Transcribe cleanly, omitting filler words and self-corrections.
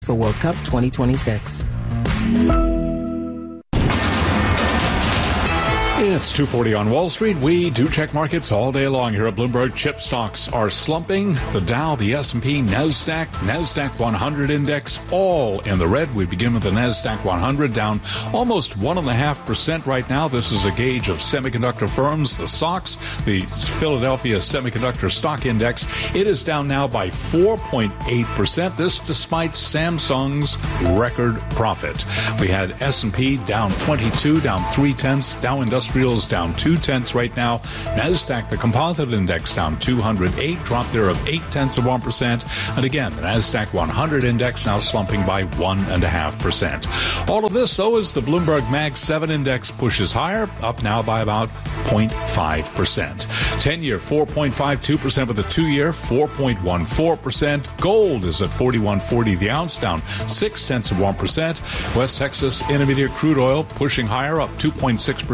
for World Cup 2026. It's 2:40 on Wall Street. We do check markets all day long here at Bloomberg. Chip stocks are slumping. The Dow, the S&P, NASDAQ 100 index, all in the red. We begin with the NASDAQ 100 down almost 1.5% right now. This is a gauge of semiconductor firms. The SOX, the Philadelphia Semiconductor Stock Index, it is down now by 4.8%. This despite Samsung's record profit. We had S&P down 22, down 0.3. Dow Industrials down 0.2 right now. NASDAQ, the composite index, down 208, drop there of 0.8%. And again, the NASDAQ 100 index now slumping by 1.5%. All of this, though, as the Bloomberg Mag 7 index pushes higher, up now by about 0.5%. 10-year, 4.52%, with the 2-year, 4.14%. Gold is at $41.40 the ounce, down 0.6%. West Texas Intermediate crude oil pushing higher, up 2.6%.